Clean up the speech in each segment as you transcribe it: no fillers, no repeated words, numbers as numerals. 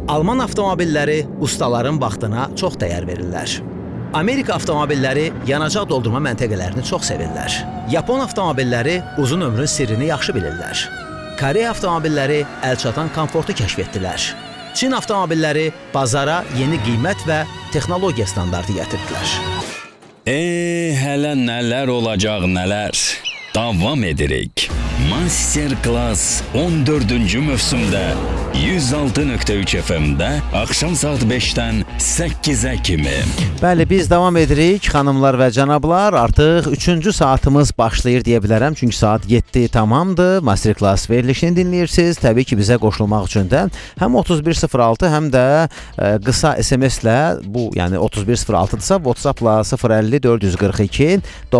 Alman avtomobilləri ustaların vaxtına çox dəyər verirlər. Amerika avtomobilləri yanacaq doldurma məntəqələrini çox sevirlər. Yapon avtomobilləri uzun ömrün sirrini yaxşı bilirlər. Koreya avtomobilləri əlçatan komfortu kəşf etdilər. Çin avtomobilləri bazara yeni qiymət və texnologiya standartı gətirdilər. Hələ nələr olacaq nələr. Davam edirik. Masterclass 14-cü mövsümdə 106.3 FM-də axşam saat 5-dən 8-ə kimi. Bəli, biz davam edirik, xanımlar və cənablar. Artıq 3-cü saatımız başlayır deyə bilərəm. Çünki saat 7 tamamdır. Masterclass verilişini dinləyirsiniz. Təbii ki, bizə qoşulmaq üçün də həm 3106, həm də qısa SMS-lə, bu yəni 3106-dırsa, WhatsApp-la 050 442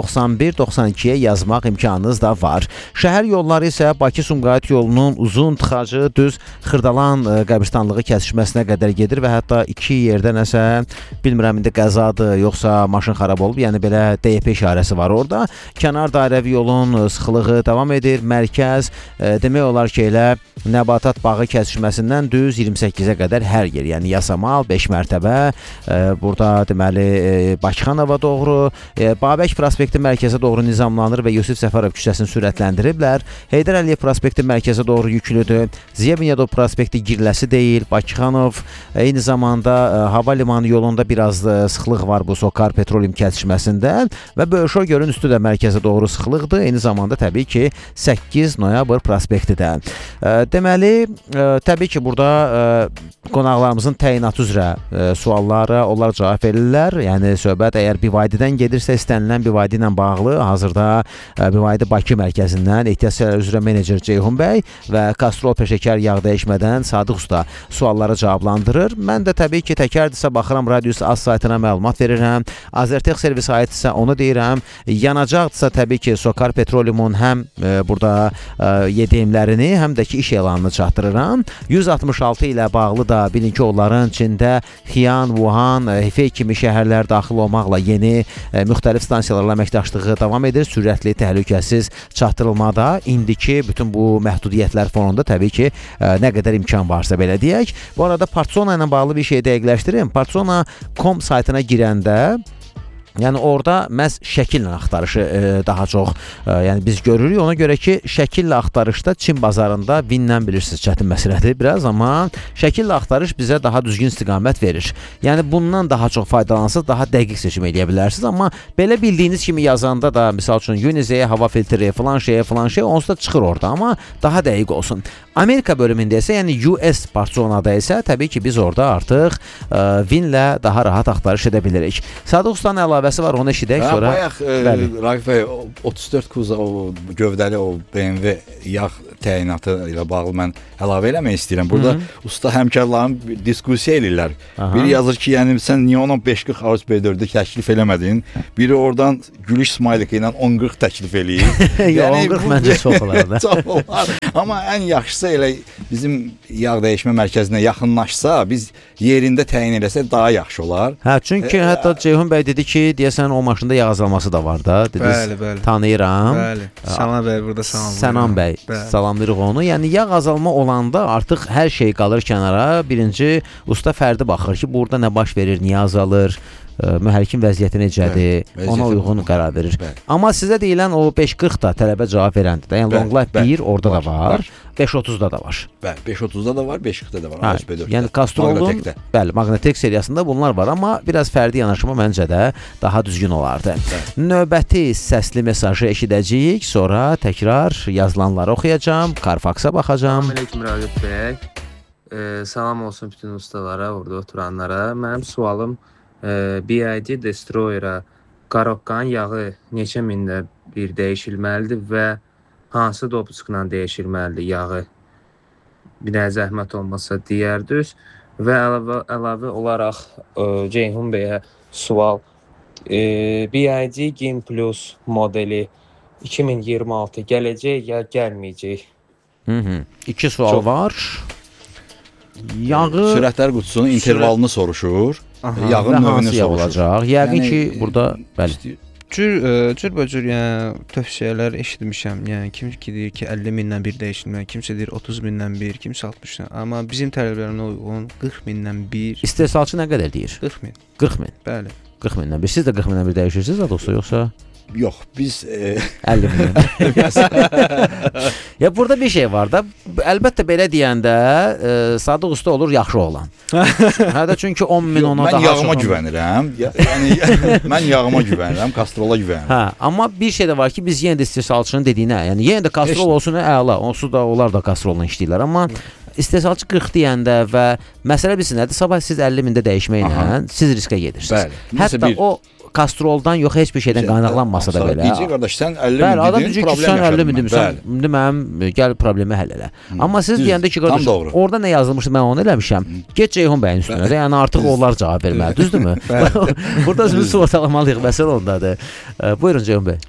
91 92-yə yazmaq imkanınız da var. Şəhər yolları isə Bakı-Sumqayıt yolunun uzun tıxacı düz Xırdalan qəbirstanlığı kəsişməsinə qədər gedir və hətta iki yerdə nəsə, bilmirəm indi qəzadır, yoxsa maşın xarab olub, yəni belə DP işarəsi var orada. Kənar dairəvi yolun sıxlığı davam edir. Mərkəz demək olar ki, elə Nəbatat bağı kəsişməsindən düz 28-ə qədər hər yer, yəni Yasamal, 5 mərtəbə, burada deməli Bakıxanova doğru, Babək prospekti mərkəzə doğru nizamlanır və Yusif Səfərov küçəsini sürətləndiriblər. Heydər Əliyev prospekti mərkəzə doğru yüklüdür. Ziya Bünyadov prospekti giriləsi deyil. Bakıxanov, eyni zamanda hava limanı yolunda biraz sıxlıq var bu Sokar Petroleum kəsişməsində və Böyüşoy gölün üstü də mərkəzə doğru sıxlıqdır. Eyni zamanda təbii ki 8 noyabr prospekti də. Deməli, təbii ki burada qonaqlarımızın təyinatı üzrə suallara onlar cavab verirlər. Yəni söhbət əgər BYD-dən gedirsə, istənilən BYD ilə bağlı hazırda BYD Bakı mərkəzindən ehtiyat səhiyyə üzrə menecer Ceyhun bəy və Kastrol peşəkar yağ dəyişmədən Sadıq usta sualları cavablandırır. Mən də təbii ki təkərdirsə baxıram Radius Az saytına məlumat verirəm. Azertex servis aiddirsə onu deyirəm. Yanacaqdırsa təbii ki Sokar Petroleumun həm burada yedimlərini, həm də ki iş elanını çatdırıram. 166 ilə bağlı da bilin ki onların içində Xian, Wuhan, Hefei kimi şəhərlər daxil olmaqla yeni müxtəlif stansiyalarla əməkdaşlığı davam edir. Sürətli, təhlükəsiz çatdırılmada indiki bütün bu məhdudiyyətlər fonunda təbii ki nə qədər imkan varsa belə deyək. Bu arada Partsona ilə bağlı bir şey dəqiqləşdirim. Partsona.com saytına girəndə yəni orada məhz şəkillə axtarışı daha çox yəni biz görürük. Ona görə ki, şəkillə axtarışda Çin bazarında Vinlə bilirsiniz çətin məsələdir biraz, amma şəkillə axtarış bizə daha düzgün istiqamət verir. Yəni bundan daha çox faydalansız, daha dəqiq seçim edə bilərsiniz. Amma belə bildiyiniz kimi yazanda da misal üçün Unize, hava filtri, falan şey, onsuz da çıxır orada, amma daha dəqiq olsun. Amerika bölümündə isə, yəni US Partsonada isə təbii ki biz orada artıq Vinlə daha rahat axtarış edə bilirik. Sadıq ustanın əlavəsi var, onu eşidək sonra. Bayaq Raqif bəy 34 kuza o gövdəli o BMW yağ təyinatı ilə bağlı mən əlavə eləmək istəyirəm. Burada usta həmkarların diskussiya edirlər. Biri yazır ki, yəni sən niyə ona 540 Audi B4-də təklif eləmədin? Biri oradan gülüş smaylıqı ilə 1040 təklif eləyir. Yəni 1040 məncə çox olar da. Çox olar. Amma ən yaxşısı elə bizim yağ dəyişmə mərkəzinə yaxınlaşsa, biz yerində təyin eləsək daha yaxşı olar. Hə, çünki hətta Ceyhun bəy dedi ki, deyəsən o maşında yağ azalması da var da. Dediniz, bəli. Tanıyıram. Bəli. Sənan bəy burada salamlayırıq. Sənan bəy, salamlayırıq onu. Yəni yağ azalma olanda artıq hər şey qalır kənara. Birinci usta fərdi baxır ki, burada nə baş verir, niyə azalır, mühərrikin vəziyyəti necədir, ona uyğun qərar verir. Amma sizə deyilən o 540 da tələbə cavab verəndir də. Yəni Long Life 1 orada da var, 530-da da var. Bəli, 530-da da var, 540-da da var. Hə, yəni Castrol'un, bəli, Magnetek seriyasında bunlar var, amma biraz fərdi yanaşma məncə də daha düzgün olardı. Növbəti səsli mesajı eşidəcəyik, sonra təkrar yazılanları oxuyacağam, Carfax'a baxacağam. Salamünaleyküm Ragıp bəy. Salam olsun bütün ustalara, orada oturanlara. Mənim sualım BYD Destroyer-a qarobkanın yağı neçə mində bir dəyişilməlidir və hansı dopuskla dəyişilməlidir yağı? Bir də zəhmət olmasa deyərdiniz. Və əlavə olaraq Ceyhun bəyə sual. BYD Gen Plus modeli 2026 gələcək ya gəlməyəcək? İki sual var. Yağı sürətlər qutusunun intervalını soruşur. Yağın növünü soruşur. Yəqin ki burada bəli. Cürbəcür yəni tövsiyələr eşitmişəm. Yəni kim ki deyir ki 50 mindən bir dəyişilmə, kimsə deyir 30 mindən bir, kimsə 60-dan. Amma bizim tələblərimizə uyğun 40 mindən bir. İstehsalçı nə qədər deyir? 40 min. 40 min. Bəli. 40 mindən bir. Siz də 40 mindən bir dəyişirsiniz Adosta yoxsa? Yox, biz 50 mindən. Ya burada bir şey var da, əlbəttə belə deyəndə Sadıq usta olur yaxşı olan. Hə də çünki 10 min yox, ona daha mən yağıma çox. güvənirəm. Yəni mən yağıma güvənirəm, Kastrola güvənirəm. Hə, amma bir şey də var ki, biz yenə də istehsalçının dediyinə, yəni yenə də Kastrol olsun əla, onsuz da onlar da Kastrolla işləyirlər, amma istehsalçı 40 deyəndə və məsələ bilsin nədir? Sabah siz 50 mində dəyişməklə siz riskə gedirsiniz. Bəli. Hətta o Kastroldan yox heç bir şeydən qaynaqlanmasa da belə. Deyəcək qardaş, sən 50 bəli, adam min deyir ki, sən 50 min demirsən, indi mənim gəl problemi həll elə. Amma siz deyəndə ki, qardaş, orada nə yazılmışdı, mən onu eləmişəm. Get Ceyhun bəyin üstünə də, yəni artıq onlar cavab verməli, düzdürmü? Burada biz sual salamalıyıq, məsələ ondadır. Buyurun Ceyhun bəy.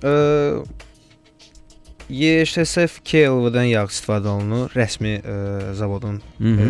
YSF KLV-dən yağ istifadə olunur. Rəsmi zavodun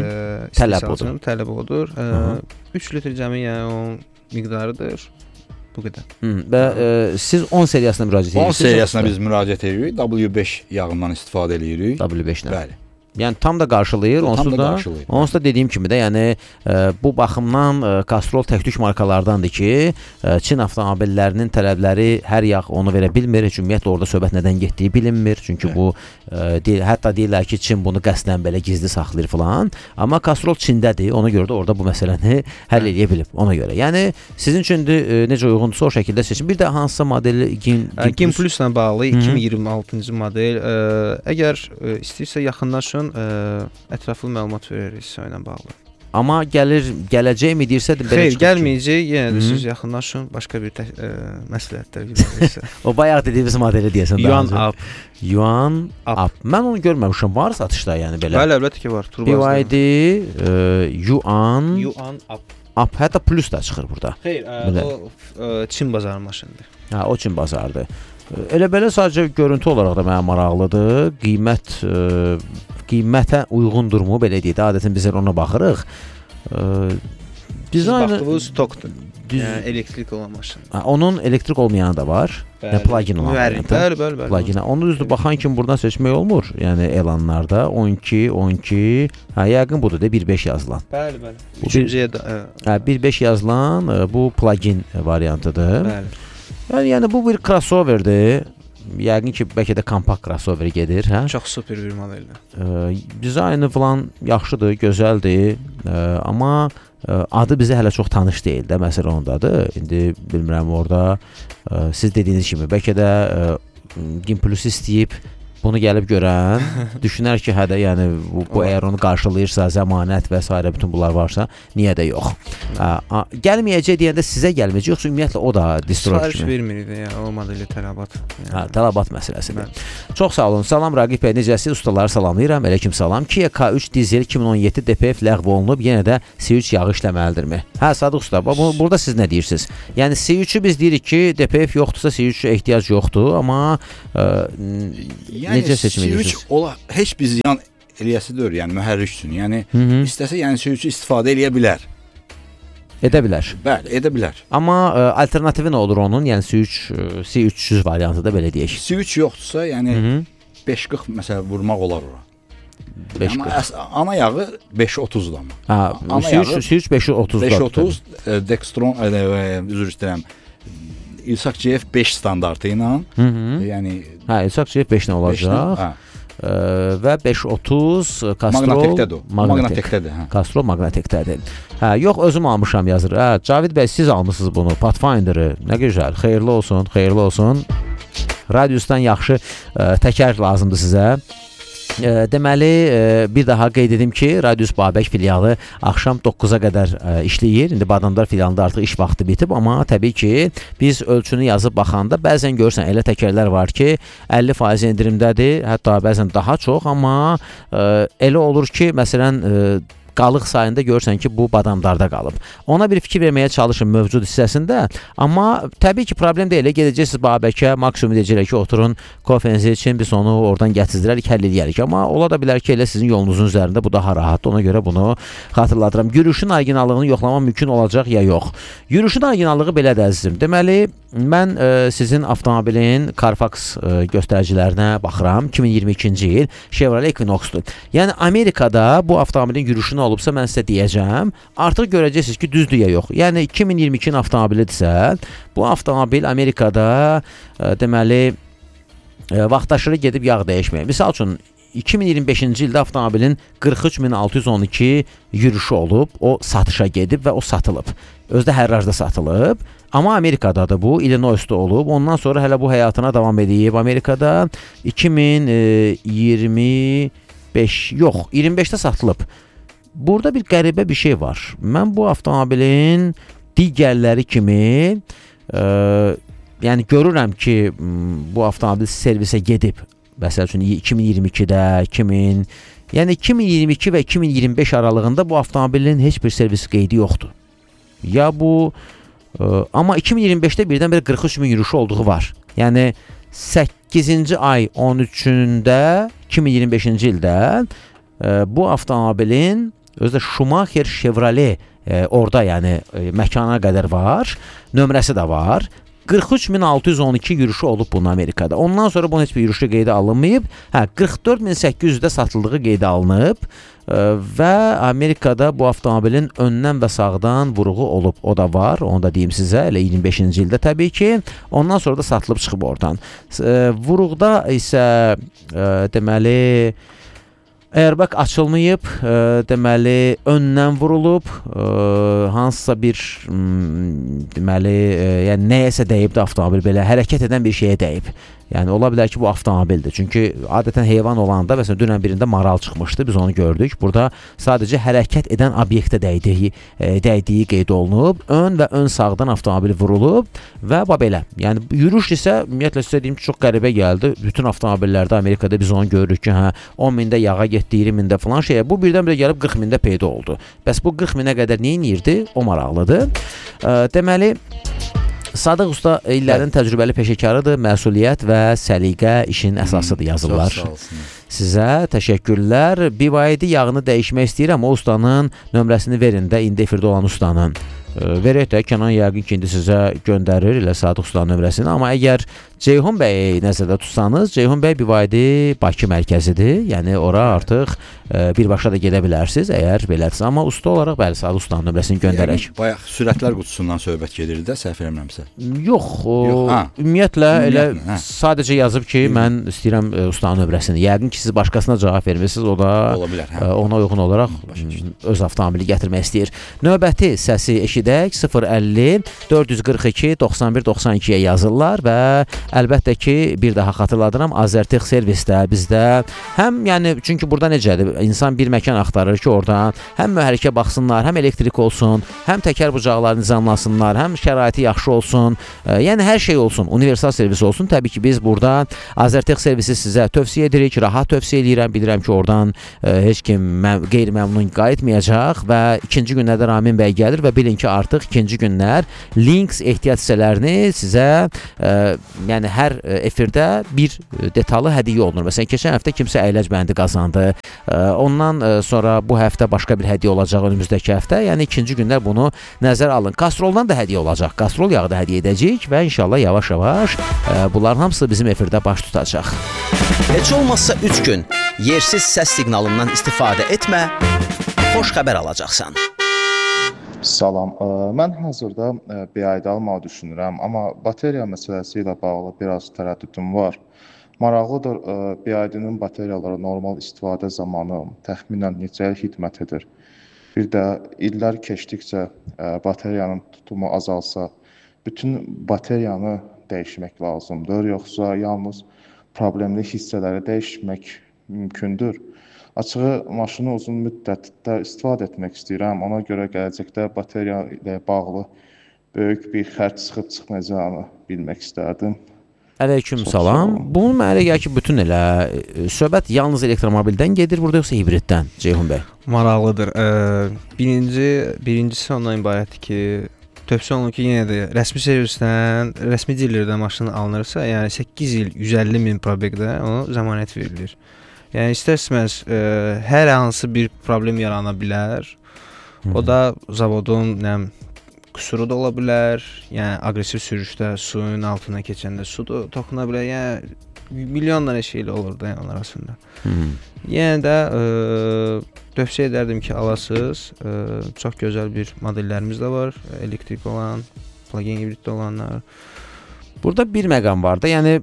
tələb odur. 3 litr cəmi yəni onun miqdarıdır. Bu qədər. Və siz 10 seriyasına müraciət edirsiniz. 10 seriyasına biz müraciət edirik. W5 yağından istifadə edirik. W5-dən. Bəli. Yəni tam da qarşılayır, onsuz da dediyim kimi də, yəni bu baxımdan Castrol təktük markalardandır ki, Çin avtomobillərinin tələbləri hər yağ onu verə bilmir. Ümumiyyətlə orada söhbət nədən getdiyi bilinmir. Çünki bu hətta deyirlər ki, Çin bunu qəsdən belə gizli saxlayır falan. Amma Castrol Çindədir. Ona görə də orada bu məsələni həll edə bilib ona görə. Yəni sizin üçün necə uyğundursa o şəkildə seçin. Bir də hansısa modeli Gin Plus-la bağlı 2026-cı model. Əgər istəyirsə yaxınlaşın, ətraflı məlumat verərik ilə bağlı. Amma gələcəkmi deyirsə də belə xeyr, gəlməyəcək. Yenə də siz yaxınlaşın, başqa bir məsləhətlər verirsə. O bayaq dediyimiz modeli deyəsən. Yuan Up. Mən onu görməmişəm. Var satışda yəni belə. Bəli, əlbəttə ki var. BYD Yuan Up. Hətta Plus da çıxır burada. Xeyr, o Çin bazarı maşınıdır. Hə, o Çin bazarıdır. Elə belə sadəcə görüntü olaraq da mənə maraqlıdır. Qiymətə uyğundurmu belə deyək. Adətən biz ona baxırıq. Dizaynı baxdığınız stokdur. Yəni elektrik olan maşın. Onun elektrik olmayanı da var. Plug-in olan. Bəli. Plug-in. Onu düzdür baxan kimi buradan seçmək olmur. Yəni elanlarda 12. Hə, yəqin budur da 1.5 yazılan. Bəli. Üçüncüyə də 1.5 yazılan bu plug-in variantıdır. Bəli. Yəni bu bir crossoverdir. Yəqin ki, bəlkə də kompakt crossover gedir, hə? Çox super bir modeldir. Dizaynı falan yaxşıdır, gözəldir. Amma adı bizə hələ çox tanış deyil də, məsələ ondadır. İndi bilmirəm orada siz dediyiniz kimi bəlkə də Gin Plus istəyib bunu gəlib görən düşünər ki, hə də yəni bu əgər onu qarşılayırsa, zəmanət və s. bütün bunlar varsa, niyə də yox. Gəlməyəcək deyəndə sizə gəlməyəcək, yoxsa ümumiyyətlə o da Destroyer kimi. Sifariş vermirik də, yəni o modeli tələbat. Hə, tələbat məsələsidir. Çox sağ olun. Salam Raqib bəy, necəsiz? Ustaları salamlayıram. Aleyküm salam. Kia K3 dizel 2017 DPF ləğv olunub, yenə də C3 yağı işləməlidirmi? Hə, Sadıq usta, burada siz nə deyirsiniz? Yəni C3-ü biz deyirik ki, DPF yoxdursa C3-ə ehtiyac yoxdur, amma necə seçim edirsiniz? Heç bir ziyan eləyəsi deyil, yəni mühərrik üçün. Yəni istəsə yəni C3-ü istifadə eləyə bilər. Edə bilər. Bəli, edə bilər. Amma alternativi nə olur onun? Yəni C300 variantı da belə deyək. C3 yoxdursa, yəni 540 məsələ vurmaq olar ora. 540. Ana yağı 530-dur amma. Ha, C3 530-dur. 530 Dextron, üzr istəyirəm. İlsak CF 5 standartı ilə, yəni İlsak CF 5 nə olacaq? Və 530 Castrol Magnatekdədir. Castrol Magnatekdədir. Hə, yox özüm almışam yazır. Hə, Cavid bəy siz almısınız bunu. Pathfinder'ı. Nə gözəl. Xeyirli olsun, xeyirli olsun. Radiusdan yaxşı təkər lazımdır sizə. Deməli, bir daha qeyd edim ki, Radius Babək filialı axşam 9-a qədər işləyir. İndi Badamdar filialında artıq iş vaxtı bitib, amma təbii ki, biz ölçünü yazıb baxanda bəzən görürsən elə təkərlər var ki, 50% endirimdədir, hətta bəzən daha çox, amma elə olur ki, məsələn, qalıq sayında görürsən ki, bu badamdarda qalıb. Ona bir fikir verməyə çalışın mövcud hissəsində, amma təbii ki, problem deyil. Gedəcəksiniz Babəkə, maksimum deyəcəklər ki, oturun, kofenizi için biz onu oradan gətizdirərik, həll edərik. Amma ola da bilər ki, elə sizin yolunuzun üzərində bu daha rahatdır. Ona görə bunu xatırladıram. Yürüşün orijinallığını yoxlamaq mümkün olacaq ya yox. Yürüşün orijinallığı belədir əzizim. Deməli, mən sizin avtomobilin Carfax göstəricilərinə baxıram. 2022-ci il Chevrolet Equinox-dur. Yəni Amerikada bu avtomobilin yürüşü nə olubsa mən sizə deyəcəm. Artıq görəcəksiniz ki, düzdür ya yox. Yəni 2022-nin avtomobilidirsə, bu avtomobil Amerikada deməli vaxtaşırı gedib yağ dəyişməyə. Misal üçün 2025-ci ildə avtomobilin 43612 yürüşü olub, o satışa gedib və o satılıb. Özdə hərrajda satılıb. Amma Amerikadadır bu, Illinois'da olub. Ondan sonra hələ bu həyatına davam edib. Amerikada 25-də satılıb. Burada bir qəribə bir şey var. Mən bu avtomobilin digərləri kimi yəni görürəm ki, bu avtomobil servisə gedib. Məsəl üçün 2022-də, yəni 2022 və 2025 aralığında bu avtomobilin heç bir servis qeydi yoxdur. Ya bu amma 2025-də birdən-birə 43 min yürüşü olduğu var. Yəni 8-ci ay 13-ündə 2025-ci ildə bu avtomobilin özdə Schumacher Chevrolet orada yəni məkana qədər var, nömrəsi də var. 43612 yürüşü olub bunun Amerikada. Ondan sonra bunun heç bir yürüşü qeydə alınmayıb. 44800-də satıldığı qeydə alınıb və Amerikada bu avtomobilin öndən və sağdan vuruğu olub. O da var, onu da deyim sizə, elə 25-ci ildə təbii ki. Ondan sonra da satılıb çıxıb oradan. Vuruqda isə deməli airbag açılmayıb, deməli öndən vurulub, hansısa bir deməli yəni nəyəsə dəyibdi avtomobil, belə hərəkət edən bir şeyə dəyib. Yəni ola bilər ki, bu avtomobildir. Çünki adətən heyvan olanda, məsələn, dünən birində maral çıxmışdı, biz onu gördük. Burada sadəcə hərəkət edən obyektə dəydiyi qeyd olunub, ön və ön sağdan avtomobil vurulub və belə. Yəni yürüş isə ümumiyyətlə sizə deyim ki, çox qəribə gəldi. Bütün avtomobillərdə Amerikada biz onu görürük ki, 10 mində yağa getdi, 20 mində falan şeyə. Bu birdən-birə gəlib 40 mində peyda oldu. Bəs bu 40 minə qədər nə edirdi? O maraqlıdır. Deməli, Sadıq Usta illərin təcrübəli peşəkarıdır, məsuliyyət və səliqə işin əsasıdır yazırlar. Sizə təşəkkürlər. BYD yağını dəyişmək istəyirəm. O ustanın nömrəsini verin də, indi efirdə olan ustanın. Verək də, Kənan yəqin ki, indi sizə göndərir elə Sadıq Ustanın nömrəsini. Amma əgər Ceyhun bəyi nəzərdə tutsanız, Ceyhun bəy BYD Bakı mərkəzidir. Yəni, ora artıq birbaşa da gedə bilərsiniz, əgər belədirsə. Amma usta olaraq, bəli, Sadıq Ustanın nömrəsini göndərək. Yəni, bayaq sürətlər qutusundan söhbət gedir də, səhv eləmirəmsə. Yox, ümumiyyətlə, elə sadəcə yazıb ki, mən istəyirəm ustanın nömrəsini. Yəqin ki, siz başqasına cavab vermişsiniz, o da ona uyğun olaraq öz avtomobili gətirmək istəyir. Növbəti səsi eşidək, 050 442 91 92-yə yazırlar və əlbəttə ki, bir daha xatırladıram, Azərtex servisdə bizdə həm, yəni, çünki burada necədir, insan bir məkan axtarır ki, oradan həm mühərrikə baxsınlar, həm elektrik olsun, həm təkər bucaqları nizamlasınlar, həm şəraiti yaxşı olsun, yəni hər şey olsun, universal servis olsun. Təbii ki, biz burada Azərtex servisi sizə tövsiyə edirik, rahat tövsiyə edirəm, bilirəm ki, oradan heç kim qeyri-məmnun qayıtmayacaq və ikinci günlərdə Ramin bəy gəlir və bilin ki, artıq ikinci günlər Lynx ehtiyat hissələrini sizə yəni hər efirdə bir detallı hədiyyə olunur. Məsələn, keçən həftə kimsə əyləc bəndi qazandı. Ondan sonra bu həftə başqa bir hədiyyə olacaq önümüzdəki həftə. Yəni ikinci günlər bunu nəzərə alın. Kastroldan da hədiyyə olacaq. Kastrol yağı da hədiyyə edəcəyik və inşallah yavaş-yavaş bunların hamısı bizim efirdə baş tutacaq. Heç olmazsa 3 gün yersiz səs siqnalından istifadə etmə, xoş xəbər alacaqsan. Salam, mən hazırda BYD almağı düşünürəm, amma bateriya məsələsi ilə bağlı biraz tərəddüdüm var. Maraqlıdır, BYD-nin bateriyaları normal istifadə zamanı təxminən neçə il xidmət edir? Bir də illər keçdikcə bateriyanın tutumu azalsa, bütün bateriyanı dəyişmək lazımdır, yoxsa yalnız problemli hissələri dəyişmək mümkündür? Açığı, maşını uzun müddətdə istifadə etmək istəyirəm. Ona görə gələcəkdə bateriya ilə bağlı böyük bir xərc çıxıb çıxmayacağını bilmək istərdim. Aleyküm salam. Bu mənə gəlir ki, bütün elə söhbət yalnız elektromobildən gedir burada yoxsa hibriddən Ceyhun bəy? Maraqlıdır. Birincisi ondan ibarətdir ki, tövsiyə olunur ki, yenə də rəsmi servisdən, rəsmi dillərdən maşın alınırsa, yəni 8 il 150 min probegdə ona zəmanət verilir. Yəni istərsəməz hər hansı bir problem yarana bilər. O da zavodun qüsuru da ola bilər. Yəni aqressiv sürüşdə suyun altına keçəndə su da toxuna bilər. Yəni milyonlarla şeylə olur da yəni arasında. Yəni də tövsiyə edərdim ki, alasınız. Çox gözəl bir modellərimiz də var. Elektrik olan, plug-in hibrid olanlar. Burada bir məqam var da. Yəni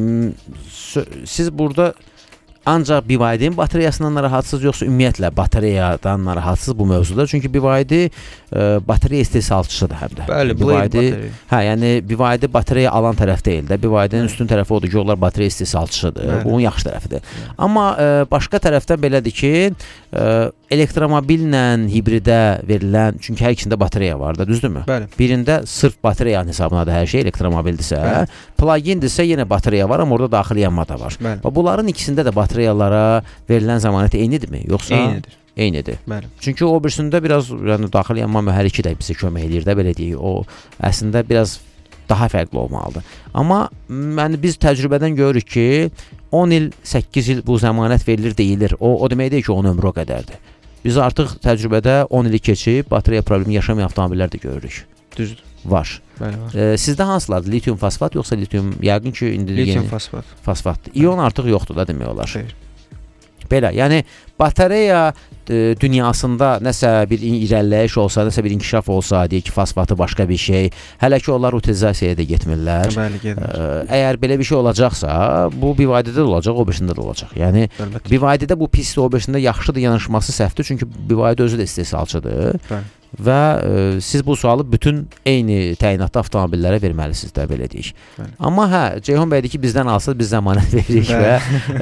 siz burada ancaq BYD-nin bateriyasından narahatsız yoxsa ümumiyyətlə batareyadan narahatsız bu mövzuda? Çünki BYD batareya istehsalçısıdır həm də. Bəli, BYD. Hə, yəni BYD batareya alan tərəf deyil də. BYD-nin üstün tərəfi odur ki, onlar batareya istehsalçısıdır. Bu onun yaxşı tərəfidir. Amma başqa tərəfdən belədir ki, elektromobillə hibridə verilən, çünki hər ikisində batareya var da, düzdürmü? Bəli. Birində sırf batareyanın hesabınadır hər şey, elektromobildirsə, plug-indirsə yenə batareya var, amma orada daxili yanma da var. Bəli. Bunların ikisində də batareyalara verilən zəmanət eynidirmi? Yoxsa eynidir. Eynidir. Bəli. Çünki o birisində biraz yəni daxili yanma mühərriki də bizə kömək eləyir də, belə deyək. O əslində biraz daha fərqli olmalıdır. Amma biz təcrübədən görürük ki, 10 il, 8 il bu zəmanət verilir deyilir. O demək deyil ki, onun ömrü o qədərdir. Biz artıq təcrübədə 10 ili keçib batereya problemi yaşamayan avtomobillər də görürük. Düzdür. Var. Bəli, var. Sizdə hansılardır? Litium fosfat yoxsa litium? Yəqin ki, indi litium fosfat. Fosfatdır. İon artıq yoxdur da demək olar. Xeyr. Belə, yəni batareya dünyasında nəsə bir irəliləyiş olsa, nəsə bir inkişaf olsa, deyək ki, fosfatı başqa bir şey, hələ ki onlar utilizasiyaya da getmirlər. Bəli, getmir. Əgər belə bir şey olacaqsa, bu BYD-də də olacaq, o birisində də olacaq. Yəni BYD-də bu pisdir, o birisində yaxşıdır, yanaşması səhvdir, çünki BYD özü də istehsalçıdır. Bəli. Və siz bu sualı bütün eyni təyinatlı avtomobillərə verməlisiniz də, belə deyək. Bəli. Amma hə, Ceyhun bəydir ki, bizdən alsaq biz zəmanət veririk və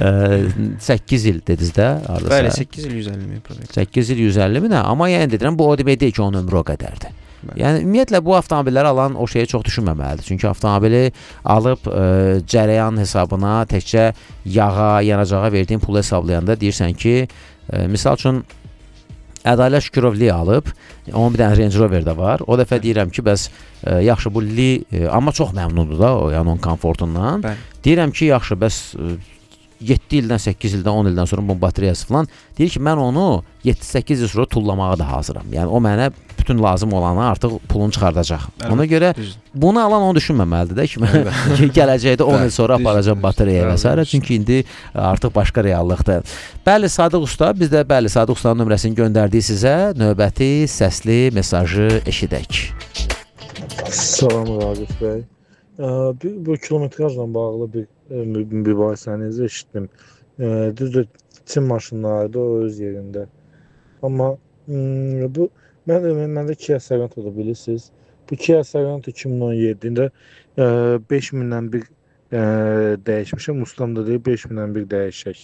8 il dediniz də, hardasa. Bəli, 8 il 150 min probeg. 8 il 150 min, amma yəni dedirəm, bu o demək deyil ki, onun ömrü o qədərdir. Bəli. Yəni ümumiyyətlə bu avtomobilləri alan o şeyə çox düşünməməlidir. Çünki avtomobili alıb cərəyan hesabına təkcə yağa, yanacağa verdiyin pulu hesablayanda deyirsən ki, misal üçün Ədalət Şükürovliyi alıb, onun bir dənə Range Rover də var. O dəfə deyirəm ki, bəs yaxşı bu Li, amma çox məmnundur da o, yəni onun komfortundan. Bəli. Deyirəm ki, yaxşı, bəs 7 ildən, 8 ildən, 10 ildən sonra bunun bateriyası falan, deyir ki, mən onu 7-8 il sonra tullamağa da hazıram. Yəni o mənə bütün lazım olanı artıq pulunu çıxardacaq. Ona görə bunu alan onu düşünməməlidir də ki, mən gələcəkdə 10 il sonra aparacam bateriyaya və s. Çünki indi artıq başqa reallıqdır. Bəli, Sadıq Usta, biz də bəli, Sadıq Ustanın nömrəsini göndərdik sizə. Növbəti səsli mesajı eşidək. Salam Ragif bəy. Bu kilometrajla bağlı bir mübahisənizi eşitdim. Düzdür, Çin maşınları da o öz yerində. Amma bu məndə Kia Sorento da bilirsiniz. Bu Kia Sorento 2017-də 5000-dən bir dəyişmişəm. Ustam da deyir 5000-dən bir dəyişək.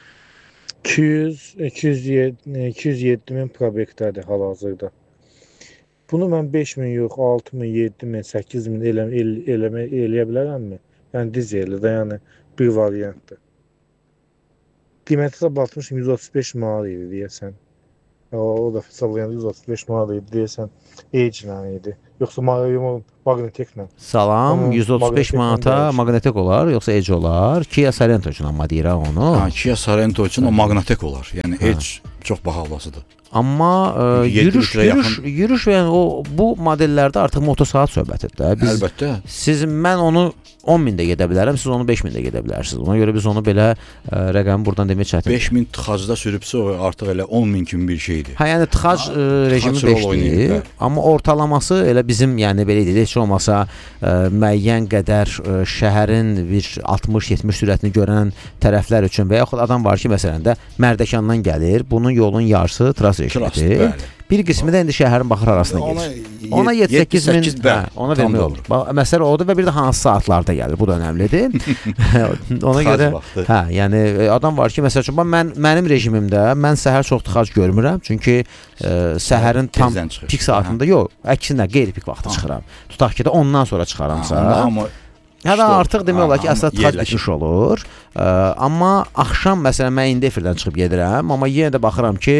207 min probektədir hal-hazırda. Bunu mən 5000 yox, 6000, 7000, 8000 eləyə bilərəmmi? Yəni dizelli də, yəni bir variantdır. Qiymətə batmışım 135 manat idi deyəsən. O da hesablayanda 135 manat idi deyəsən. Age-lə idi. Yoxsa Magnetek-lə. Salam, 135 manata Magnetek olar, yoxsa Age olar. Kia Sorento üçün amma deyirəm onu. Kia Sorento üçün o Magnetek olar. Yəni Age çox bahalasıdır. Amma yürüş və yəni bu modellərdə artıq motosaat söhbətidir də. Əlbəttə. Mən onu 10.000-də gedə bilərəm, siz onu 5.000-də gedə bilərsiniz. Ona görə biz onu belə rəqəmi buradan demək çətindir. 5000 tıxacda sürübsə o artıq elə 10.000 kimi bir şeydir. Hə, yəni tıxac rejimi 5-dir. Amma ortalaması elə bizim, yəni belə deyək, heç olmasa müəyyən qədər şəhərin bir 60-70 sürətini görən tərəflər üçün və yaxud adam var ki, məsələn də Mərdəkandan gəlir, bunun yolun yarısı tras rejimidir. Bir qismi də indi şəhərin baxır arasına gedir. Ona 7-8 min ona vermək olur. Məsələ odur və bir də hansı saatlarda gəlir. Bu da önəmlidir. Ona görə hə, yəni adam var ki, məsəl üçün mənim rejimimdə mən səhər çox tıxac görmürəm. Çünki səhərin tam pik saatında yox, əksinə qeyri-pik vaxtı çıxıram. Tutaq ki də ondan sonra çıxaramsa. Amma Hətta artıq demək olar ki, əslində tat yerləşir. bitmiş olur. Amma axşam məsələn mən indi efirdən çıxıb gedirəm, amma yenə də baxıram ki,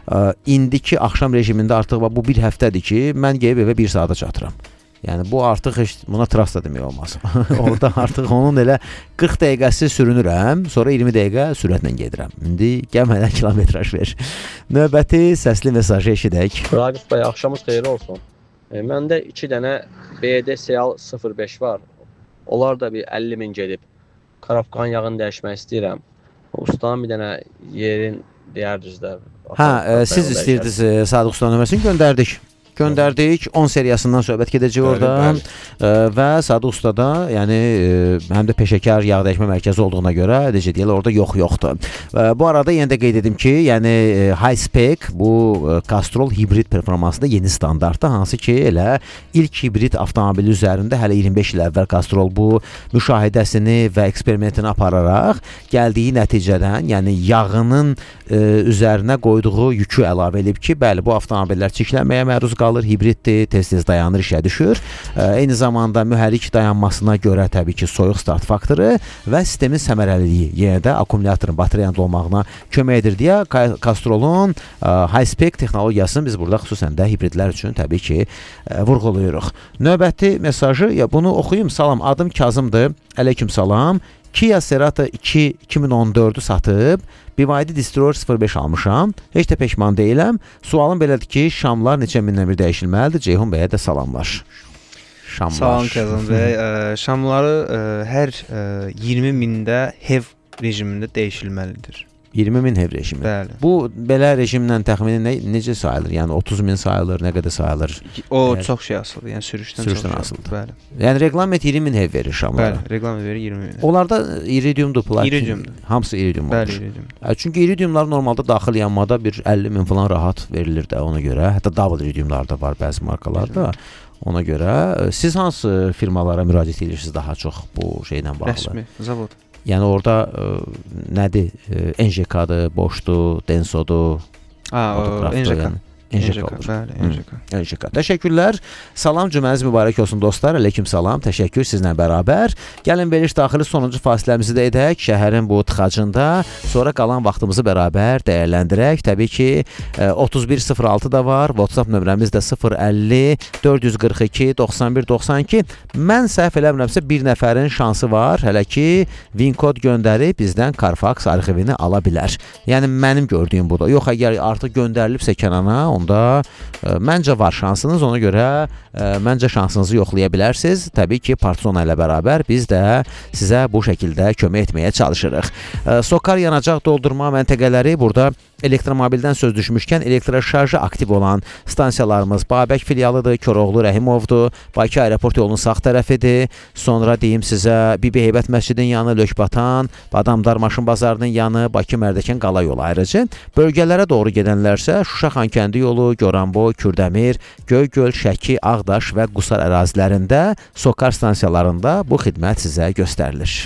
indiki axşam rejimində artıq bu bir həftədir ki, mən gəlib evə 1 saata çatıram. Yəni bu artıq heç buna trast da demək olmaz. Orada artıq onun elə 40 dəqiqəsi sürünürəm, sonra 20 dəqiqə sürətlə gedirəm. İndi gəlmədən kilometraj ver. Növbəti səsli mesajı eşidək. Raqif bəy, axşamınız xeyirli olsun. Məndə 2 dənə BD Seal 05 var. Onlar da bir 50.000 gedib. Karafkan yağını dəyişmək istəyirəm. Ustanın bir dənə yerin deyərdiniz də. Siz istəyirdiniz Sadıq Ustanın nömrəsini göndərdik. 10 seriyasından söhbət gedəcək oradan. Və Sadıq Ustada, yəni həm də peşəkar yağ dəyişmə mərkəzi olduğuna görə necə deyirlər, orada yoxdur. Bu arada yenə də qeyd edim ki, yəni high spec bu Castrol hibrid performansında yeni standartdır, hansı ki elə ilk hibrid avtomobili üzərində hələ 25 il əvvəl Castrol bu müşahidəsini və eksperimentini apararaq gəldiyi nəticədən, yəni yağının üzərinə qoyduğu yükü əlavə edib ki, bəli bu avtomobillər çirklənməyə məruz qalır, hibriddir, tez-tez dayanır, işə düşür. Eyni zamanda mühərrik dayanmasına görə təbii ki, soyuq start faktoru və sistemin səmərəliliyi, yenə də akkumulyatorun batareyanın dolmağına kömək edir deyə Castrolun high-spec texnologiyasını biz burada xüsusən də hibridlər üçün təbii ki, vurğulayırıq. Növbəti mesajı, bunu oxuyum. Salam, adım Kazımdır. Əleyküm salam. Kia Cerato 2 2014-ü satıb BYD Destroyer 05 almışam. Heç də peşman deyiləm. Sualım belədir ki, şamlar neçə mindən bir dəyişilməlidir? Ceyhun bəyə də salamlar. Şamlar. Salam Kazım bəy. Şamları hər 20.000-də HEV rejimində dəyişilməlidir. 20.000 HEV rejimi. Bəli. Bu belə rejimlə təxmini necə sayılır? Yəni 30.000 sayılır, nə qədər sayılır? O çox şey asılıdır. Yəni sürüşdən asılıdır. Bəli. Yəni reqlement 20.000 HEV verir şamlara. Bəli, reqlement verir 20.000. Onlarda iridiumdur, platin. İridiumdur. Hamısı iridium olur. Bəli, iridiumdur. Çünki iridiumlar normalda daxil yanmada bir 50.000 falan rahat verilir də ona görə. Hətta double iridiumlar da var bəzi markalarda. Ona görə siz hansı firmalara müraciət edirsiniz daha çox bu şeylə bağlı? Rəsmi, zavod. Yəni orada nədir? NJK-dır, Boşdur, Densodur. NJK. NJK olur. Bəli, NJK. Təşəkkürlər. Salam, cümləniz mübarək olsun dostlar. Aleyküm salam. Təşəkkür sizlə bərabər. Gəlin veriş daxili sonuncu fasiləmizi də edək. Şəhərin bu tıxacında. Sonra qalan vaxtımızı bərabər dəyərləndirək. Təbii ki, 3106 da var. WhatsApp nömrəmiz də 050 442 91 92. Mən səhv eləmirəmsə bir nəfərin şansı var. Hələ ki, VIN-kod göndərib bizdən Carfax arxivini ala bilər. Yəni mənim gördüyüm budur. Yox, əgər artıq göndərilibsə Kənana, onda məncə var şansınız, ona görə məncə şansınızı yoxlaya bilərsiniz. Təbii ki, Partizona ilə bərabər biz də sizə bu şəkildə kömək etməyə çalışırıq. Sokar yanacaq doldurma məntəqələri burada elektromobildən söz düşmüşkən elektroşarjı aktiv olan stansiyalarımız Babək filialıdır, Koroğlu Rəhimovdur, Bakı aeroport yolunun sağ tərəfidir. Sonra deyim sizə Bibi Heybət məscidin yanı, Lökbatan, Badamdar maşın bazarının yanı, Bakı Mərdəkan qala yolu ayrıcı. Bölgələrə doğru gedənlərsə Şuşa Xankəndi yolu, Goranboy, Kürdəmir, Göygöl, Şəki, Ağdaş və Qusar ərazilərində Sokar stansiyalarında bu xidmət sizə göstərilir.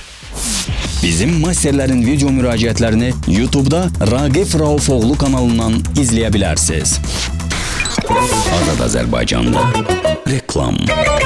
Bizim masterlərin video müraciətlərini YouTube-da Raqif Raufoğlu kanalından izləyə bilərsiniz. Azad Azərbaycanda reklam.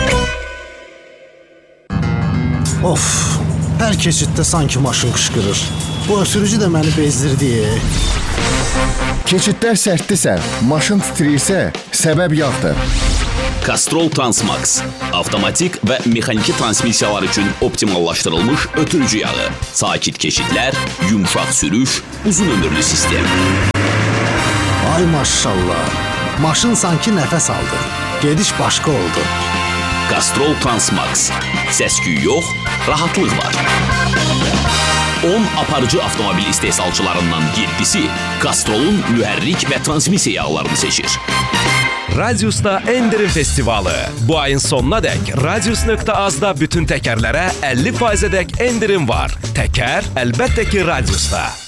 Of, hər keçiddə sanki maşın qışqırır. Bu sürücü də məni bezdirdi. Keçidlər sərtdirsə, maşın titrəyirsə, səbəb yağdır. Castrol Transmax. Avtomatik və mexaniki transmissiyalar üçün optimallaşdırılmış ötürücü yağı. Sakit keçidlər, yumşaq sürüş, uzun ömürlü sistem. Ay maşallah. Maşın sanki nəfəs aldı. Gediş başqa oldu. Castrol Transmax. Səs-küy yox, rahatlıq var. 10 aparıcı avtomobil istehsalçılarından 7-si Castrol'un mühərrik və transmissiya yağlarını seçir. Radius'ta Endirim Festivalı. Bu ayın sonuna dək Radius.az-da bütün təkərlərə 50%-ədək endirim var. Təkər əlbəttə ki Radius'da.